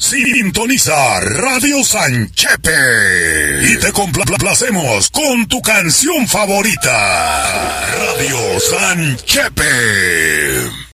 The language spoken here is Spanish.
Sintoniza Radio Sanchepe y te complacemos con tu canción favorita. Radio Sanchepe.